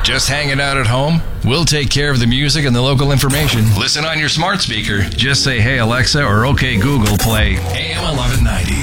Just hanging out at home? We'll take care of the music and the local information. Listen on your smart speaker. Just say, "Hey Alexa," or "Okay Google, play AM 1190."